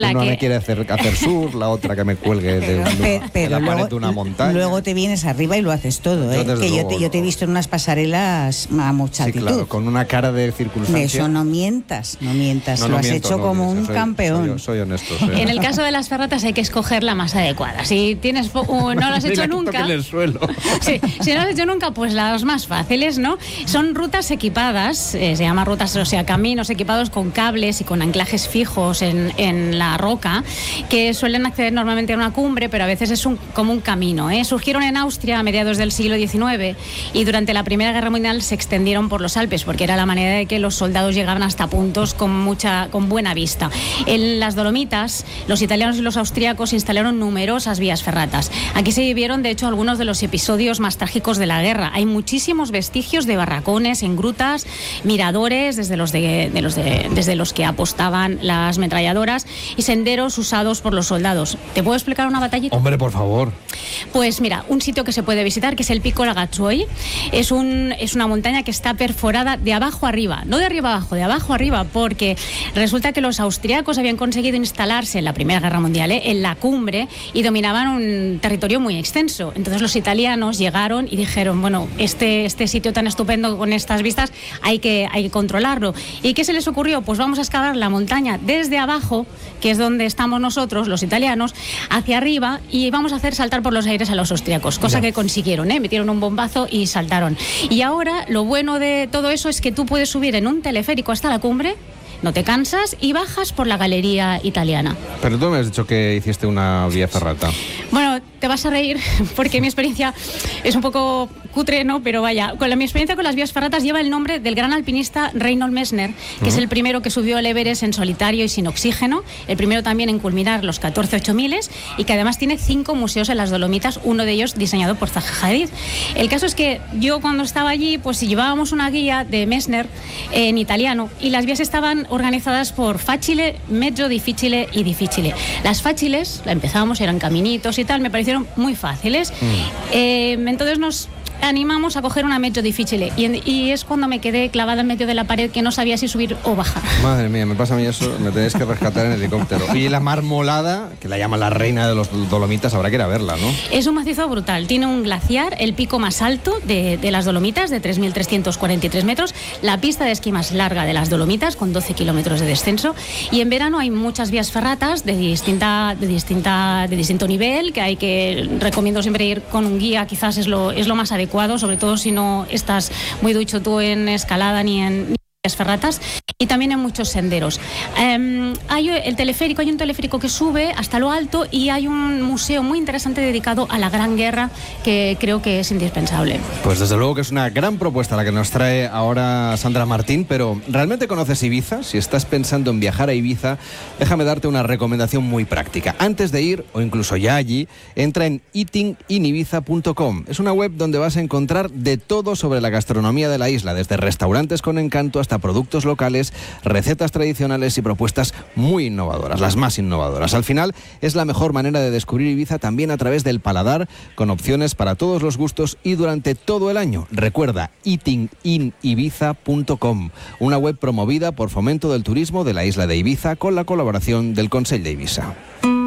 Una me quiere hacer surf, la otra que me cuelgue de la pared de una montaña. Luego te vienes arriba y lo haces todo, ¿eh? Yo te he visto en unas pasarelas a mucha altitud. Sí, claro, con una cara de circunstancia. De eso no mientas. Lo has hecho como un campeón. Soy honesto. En el caso de las ferratas hay que escoger la más adecuada. Si tienes no lo has hecho nunca. En el suelo. Sí, si no lo has hecho nunca, pues las más fáciles, ¿no? Son rutas equipadas, se llama rutas, o sea, caminos equipados con cables y con anclajes fijos en la roca, que suelen acceder normalmente a una cumbre, pero a veces es como un camino, ¿eh? Surgieron en Austria a mediados del siglo XIX y durante la Primera Guerra Mundial se extendieron por los Alpes, porque era la manera de que los soldados llegaban hasta puntos con buena vista. En las Dolomitas, los italianos y los austríacos instalaron numerosas vías ferratas. Aquí se vivieron, de hecho, algunos de los episodios más trágicos de la guerra. Hay muchísimos vestigios de barracones en grutas, miradores desde los que apostaban las ametralladoras y senderos usados por los soldados. ¿Te puedo explicar una batallita? Hombre, por favor. Pues mira, un sitio que se puede visitar, que es el Pico Lagazzuoi, es una montaña que está perforada de abajo arriba, no de arriba abajo, de abajo arriba, porque resulta que los austriacos habían conseguido instalarse en la Primera Guerra Mundial, en la cumbre, y dominaban un territorio muy extenso. Entonces los italianos llegaron y dijeron, bueno, este sitio tan estupendo con estas vistas hay que controlarlo. ¿Y qué se les ocurrió? Pues vamos a excavar la montaña desde abajo, que es donde estamos nosotros, los italianos, hacia arriba, y vamos a hacer saltar por los aires a los austríacos, cosa que consiguieron, metieron un bombazo y saltaron. Y ahora lo bueno de todo eso es que tú puedes subir en un teleférico hasta la cumbre, no te cansas y bajas por la galería italiana. Pero tú me has dicho que hiciste una vía ferrata. Bueno, te vas a reír porque mi experiencia es un poco cutre, ¿no? Pero vaya, mi experiencia con las vías ferratas lleva el nombre del gran alpinista Reinhold Messner, que es el primero que subió el Everest en solitario y sin oxígeno, el primero también en culminar los 14 8000 y que además tiene 5 museos en las Dolomitas, uno de ellos diseñado por Zaha Hadid. El caso es que yo cuando estaba allí, pues llevábamos una guía de Messner en italiano y las vías estaban organizadas por facile, mezzo difficile y difficile. Las fáciles, la empezábamos, eran caminitos y tal, me parecieron muy fáciles. Entonces nos animamos a coger una mezzo difficile y es cuando me quedé clavada en medio de la pared que no sabía si subir o bajar. Madre mía, me pasa a mí eso, me tenéis que rescatar en helicóptero. Y la Marmolada, que la llaman la reina de los Dolomitas, habrá que ir a verla, ¿no? Es un macizo brutal, tiene un glaciar, el pico más alto de las Dolomitas, de 3.343 metros, la pista de esquí más larga de las Dolomitas, con 12 kilómetros de descenso, y en verano hay muchas vías ferratas de distinto nivel, que recomiendo siempre ir con un guía, quizás es lo más adecuado, sobre todo si no estás muy ducho tú en escalada ni en ferratas, y también en muchos senderos. Hay un teleférico que sube hasta lo alto y hay un museo muy interesante dedicado a la Gran Guerra que creo que es indispensable. Pues desde luego que es una gran propuesta la que nos trae ahora Sandra Martín, pero ¿realmente conoces Ibiza? Si estás pensando en viajar a Ibiza, déjame darte una recomendación muy práctica. Antes de ir, o incluso ya allí, entra en eatinginIbiza.com. Es una web donde vas a encontrar de todo sobre la gastronomía de la isla, desde restaurantes con encanto hasta productos locales, recetas tradicionales y propuestas muy innovadoras, las más innovadoras. Al final es la mejor manera de descubrir Ibiza también a través del paladar, con opciones para todos los gustos y durante todo el año. Recuerda, eatinginIbiza.com, una web promovida por Fomento del Turismo de la isla de Ibiza con la colaboración del Consell d'Eivissa.